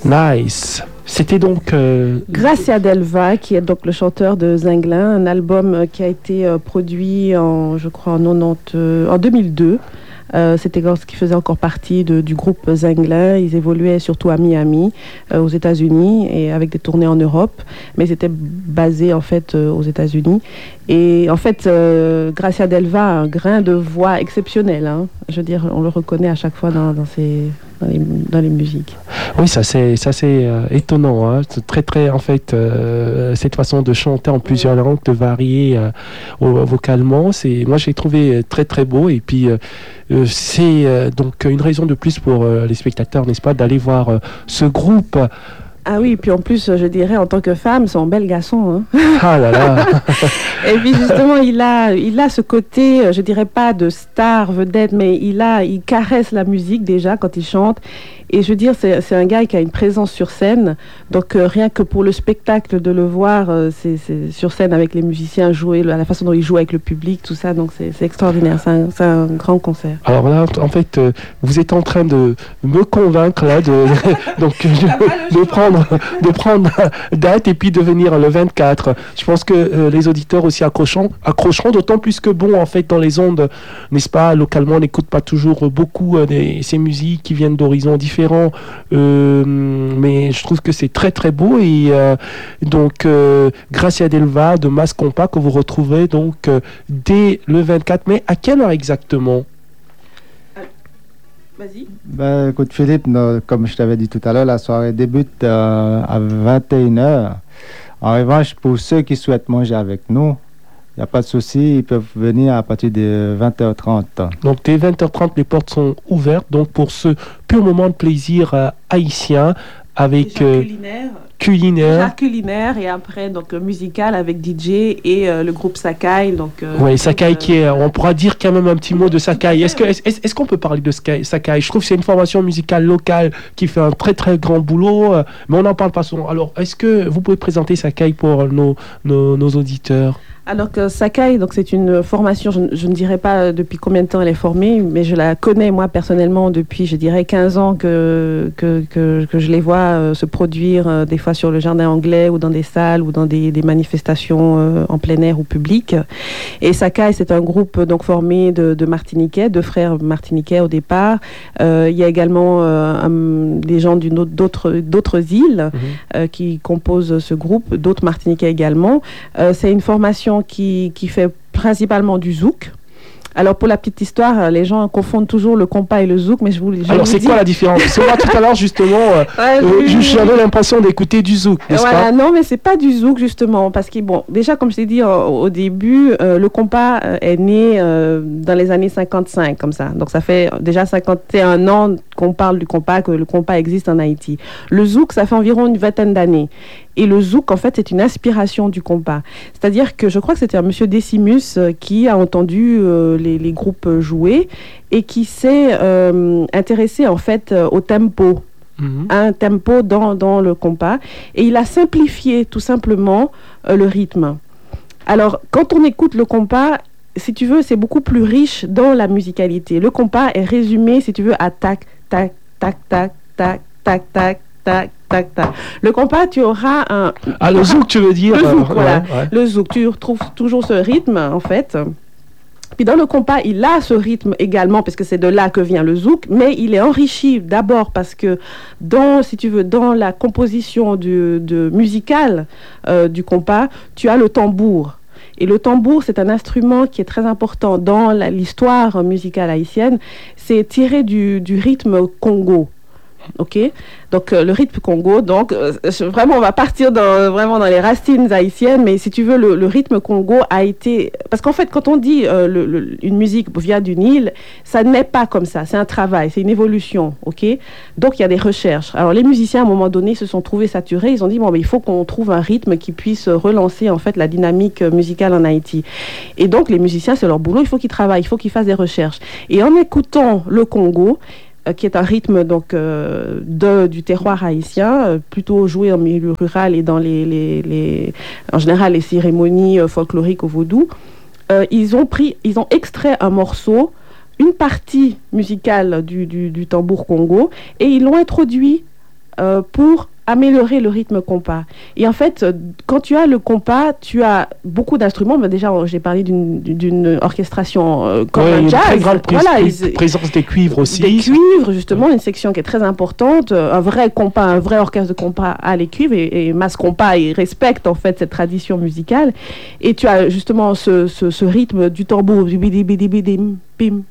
Nice. C'était donc... Gracia Delva, qui est donc le chanteur de Zinglin, un album qui a été produit je crois en 2002. C'était lorsqu'ils faisaient encore partie du groupe Zinglin. Ils évoluaient surtout à Miami, aux États-Unis, et avec des tournées en Europe. Mais ils étaient basés en fait aux États-Unis. Et en fait, Gracia Delva a un grain de voix exceptionnel. Hein. Je veux dire, on le reconnaît à chaque fois dans les musiques. Oui, ça c'est étonnant. Hein. C'est très, en fait, cette façon de chanter en plusieurs langues, de varier vocalement, moi j'ai trouvé très beau. Et puis c'est donc une raison de plus pour les spectateurs, n'est-ce pas, d'aller voir ce groupe. Ah oui, puis en plus, je dirais, en tant que femme, c'est un bel garçon. Hein. Ah là là. Et puis justement, il a ce côté, je dirais pas de star, vedette, mais il caresse la musique déjà quand il chante. Et je veux dire, c'est un gars qui a une présence sur scène. Donc rien que pour le spectacle de le voir, c'est sur scène avec les musiciens, jouer, la façon dont il joue avec le public, tout ça. Donc c'est extraordinaire, c'est un grand concert. Alors là, en fait, vous êtes en train de me convaincre là, de prendre date et puis de venir le 24. Je pense que les auditeurs aussi accrocheront, d'autant plus que bon, en fait, dans les ondes, n'est-ce pas, localement, on n'écoute pas toujours beaucoup ces musiques qui viennent d'horizons différents. Mais je trouve que c'est très beau. Et donc, Gracia Delva de Mas Compa que vous retrouverez donc dès le 24 mai. À quelle heure exactement? Vas-y. Ben, écoute Philippe, comme je t'avais dit tout à l'heure, la soirée débute à 21h. En revanche, pour ceux qui souhaitent manger avec nous, il n'y a pas de souci, ils peuvent venir à partir de 20h30. Donc dès 20h30, les portes sont ouvertes. Donc pour ce pur moment de plaisir haïtien avec culinaire et après donc musical avec DJ et le groupe Sakai. Oui, Sakai qui est, on pourra dire quand même un petit mot de Sakai. Est-ce qu'on peut parler de Sakai? Je trouve que c'est une formation musicale locale qui fait un très grand boulot, mais on n'en parle pas souvent. Alors, est-ce que vous pouvez présenter Sakai pour nos auditeurs? Alors que Sakai, donc c'est une formation, je ne dirais pas depuis combien de temps elle est formée, mais je la connais moi personnellement depuis, je dirais 15 ans que je les vois se produire des fois sur le jardin anglais ou dans des salles ou dans des manifestations en plein air ou public. Et Sakai, c'est un groupe donc formé de Martiniquais, de frères martiniquais au départ. Il y a également des gens d'autres îles qui composent ce groupe, d'autres Martiniquais également. C'est une formation qui fait principalement du zouk. Alors, pour la petite histoire, les gens confondent toujours le compas et le zouk, mais alors, c'est quoi la différence? Parce que moi, tout à l'heure, justement, j'avais l'impression d'écouter du zouk, n'est-ce pas? Non, mais c'est pas du zouk, justement, parce que, bon, déjà, comme je t'ai dit au début, le compas est né dans les années 55, comme ça. Donc, ça fait déjà 51 ans qu'on parle du compas, que le compas existe en Haïti. Le zouk, ça fait environ une vingtaine d'années. Et le zouk, en fait, c'est une inspiration du compas. C'est-à-dire que je crois que c'était un monsieur Decimus qui a entendu les groupes jouer et qui s'est intéressé, en fait, au tempo. Un tempo dans le compas. Et il a simplifié, tout simplement, le rythme. Alors, quand on écoute le compas, si tu veux, c'est beaucoup plus riche dans la musicalité. Le compas est résumé, si tu veux, à tac, tac, tac, tac, tac, tac, tac, tac, tac, tac. Le compas, tu auras un... Ah, le zouk, tu veux dire? Le zouk, voilà. Ouais. Le zouk, tu retrouves toujours ce rythme, en fait. Puis dans le compas, il a ce rythme également, parce que c'est de là que vient le zouk, mais il est enrichi d'abord parce que si tu veux, dans la composition musicale du compas, tu as le tambour. Et le tambour, c'est un instrument qui est très important dans l'histoire musicale haïtienne. C'est tiré du rythme Congo. Ok, donc le rythme Congo, donc vraiment on va partir vraiment dans les racines haïtiennes, mais si tu veux le rythme Congo a été, parce qu'en fait quand on dit une musique vient d'une île, ça n'est pas comme ça, c'est un travail, c'est une évolution, ok, donc il y a des recherches. Alors les musiciens à un moment donné se sont trouvés saturés, ils ont dit bon mais il faut qu'on trouve un rythme qui puisse relancer en fait la dynamique musicale en Haïti, et donc les musiciens c'est leur boulot, il faut qu'ils travaillent, il faut qu'ils fassent des recherches, et en écoutant le Congo, qui est un rythme donc du terroir haïtien, plutôt joué en milieu rural et dans en général les cérémonies folkloriques au vaudou. Ils ont extrait un morceau, une partie musicale du tambour Congo, et ils l'ont introduit pour améliorer le rythme compas. Et en fait, quand tu as le compas, tu as beaucoup d'instruments. Mais déjà, j'ai parlé d'une orchestration comme un jazz. Très grande présence des cuivres aussi. Des cuivres, justement, une section qui est très importante. Un vrai compas, un vrai orchestre de compas a les cuivres et Mass Compas, il respecte en fait cette tradition musicale. Et tu as justement ce rythme du tambour, du bidi bidi bidi pim.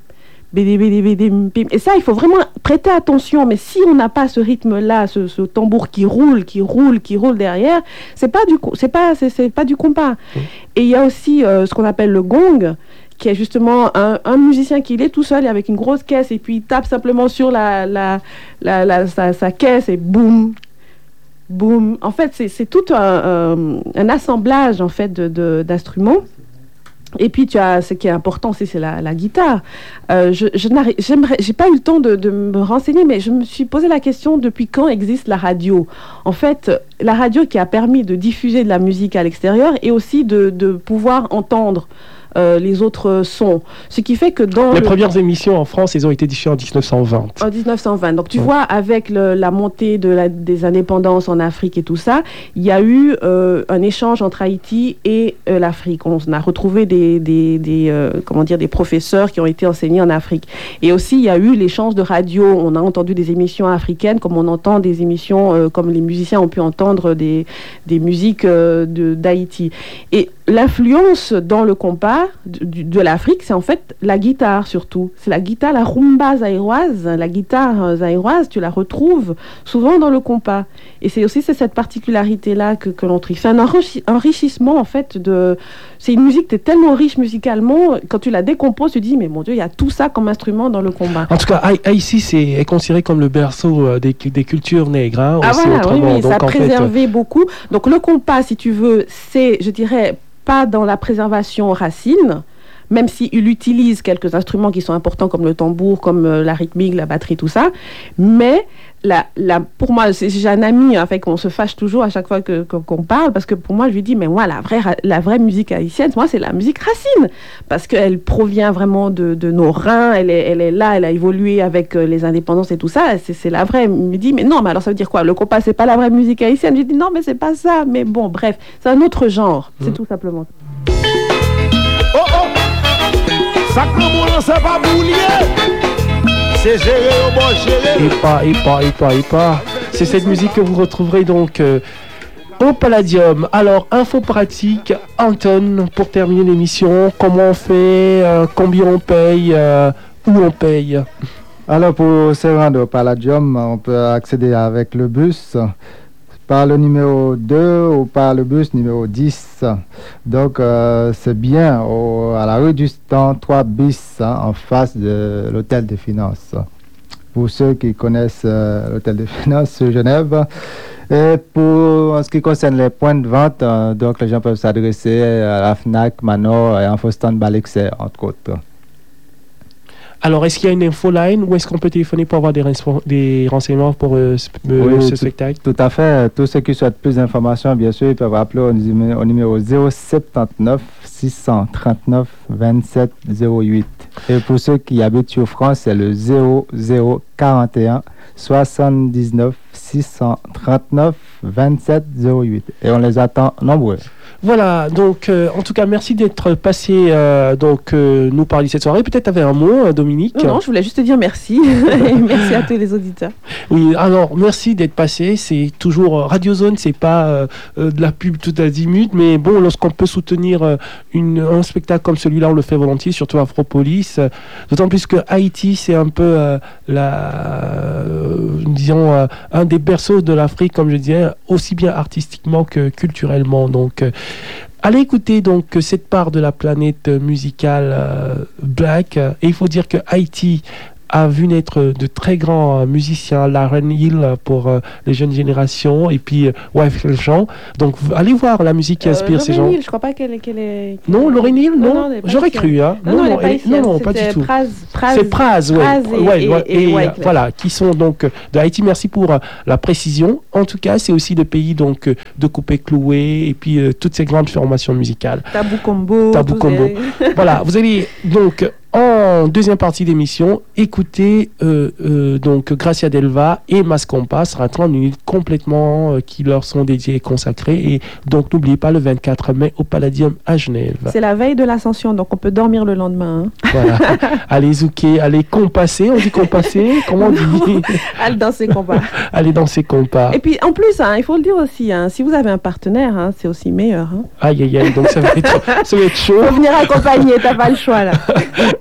Et ça, il faut vraiment prêter attention. Mais si on n'a pas ce rythme-là, ce tambour qui roule derrière, c'est pas du compas. Et il y a aussi ce qu'on appelle le gong, qui est justement un musicien qui est tout seul et avec une grosse caisse et puis il tape simplement sur sa caisse et boum. Boum. En fait, c'est tout un assemblage en fait d'instruments. Et puis tu as ce qui est important aussi, c'est la guitare. J'ai pas eu le temps de me renseigner, mais je me suis posé la question depuis quand existe la radio. En fait, la radio qui a permis de diffuser de la musique à l'extérieur et aussi de pouvoir entendre les autres sons. Ce qui fait que dans... Les premières émissions en France, elles ont été diffusées en 1920. En 1920. Donc tu vois, avec la montée des indépendances en Afrique et tout ça, il y a eu un échange entre Haïti et l'Afrique. On a retrouvé des professeurs qui ont été enseignés en Afrique. Et aussi, il y a eu l'échange de radio. On a entendu des émissions africaines comme on entend des émissions, comme les musiciens ont pu entendre des musiques d'Haïti. Et l'influence dans le compas de l'Afrique, c'est en fait la guitare surtout. C'est la guitare, la rumba zaïroise. La guitare zaïroise, tu la retrouves souvent dans le compas. Et c'est cette particularité-là que l'on trouve. C'est un enrichissement en fait c'est une musique qui est tellement riche musicalement, quand tu la décomposes, tu te dis, mais mon Dieu, il y a tout ça comme instrument dans le combat. En tout cas, Haïti est considéré comme le berceau des cultures nègres. Hein, ah voilà, oui, donc, ça a préservé beaucoup. Donc le compas, si tu veux, c'est, je dirais, pas dans la préservation racine, même s'il utilise quelques instruments qui sont importants comme le tambour, comme la rythmique, la batterie, tout ça. Mais pour moi, j'ai un ami, en fait, qu'on se fâche toujours à chaque fois qu'on parle, parce que pour moi, je lui dis, mais moi, la vraie musique haïtienne, moi, c'est la musique racine, parce qu'elle provient vraiment de nos reins, elle est là, elle a évolué avec les indépendances et tout ça, c'est la vraie. Il me dit, mais non, mais alors ça veut dire quoi? Le compas, c'est pas la vraie musique haïtienne? Je dis, non, mais c'est pas ça. Mais bon, bref, c'est un autre genre, c'est tout simplement. Oh oh! Sacrement, c'est pas boulier! C'est géré au bon géré. Et pas. C'est cette musique que vous retrouverez donc au Palladium. Alors, info pratique, Anton, pour terminer l'émission, comment on fait, combien on paye, où on paye? Alors, pour se rendre au Palladium, on peut accéder avec le bus par le numéro 2 ou par le bus numéro 10. Donc, c'est bien à la rue du Stand 3 bis, en face de l'Hôtel des Finances. Pour ceux qui connaissent l'Hôtel des Finances de Genève. Et en ce qui concerne les points de vente, donc les gens peuvent s'adresser à la FNAC, Manor et Infostand Balexer, entre autres. Alors, est-ce qu'il y a une infoline ou est-ce qu'on peut téléphoner pour avoir des renseignements pour ce spectacle? Tout à fait. Tous ceux qui souhaitent plus d'informations, bien sûr, ils peuvent appeler au numéro 079 639 27 08. Et pour ceux qui habitent sur France, c'est le 0041 79 639 27 08. Et on les attend nombreux. Voilà, donc en tout cas, merci d'être passé nous parler cette soirée. Peut-être tu avais un mot, Dominique? Non, je voulais juste te dire merci. Et merci à tous les auditeurs. Oui, alors merci d'être passé. C'est toujours Radio Zone, c'est pas de la pub tout azimut, mais bon, lorsqu'on peut soutenir un spectacle comme celui-là, on le fait volontiers, surtout Afropolis. D'autant plus que Haïti, c'est un peu un des berceaux de l'Afrique, comme je disais, aussi bien artistiquement que culturellement. Donc, allez écouter donc cette part de la planète musicale black. Et il faut dire que Haïti a vu naître de très grands musiciens, Lauryn Hill pour les jeunes générations, et puis Wyclef Jean. Donc allez voir la musique qui inspire ces gens. Lauryn Hill, je crois pas qu'elle est... Non, Lauryn Hill, non. J'aurais cru, hein. Non, pas du tout. Praz, c'est Praz, et voilà, qui sont donc de Haïti. Merci pour la précision. En tout cas, c'est aussi des pays donc de Coupé Cloué et puis toutes ces grandes formations musicales. Tabou Combo. Voilà, vous allez donc en en deuxième partie d'émission, écoutez donc Gracia Delva et Mascompa, sera 30 minutes complètement qui leur sont dédiées et consacrées. Et donc n'oubliez pas le 24 mai au Palladium à Genève. C'est la veille de l'Ascension, donc on peut dormir le lendemain. Hein. Voilà. Allez zouker, allez compasser, on dit compasser, comment on dit? Allez danser compas. Allez danser compas. Et puis en plus, hein, il faut le dire aussi, hein, si vous avez un partenaire, hein, c'est aussi meilleur. Hein. Aïe aïe aïe, donc ça va être chaud. Faut venir accompagner, t'as pas le choix là.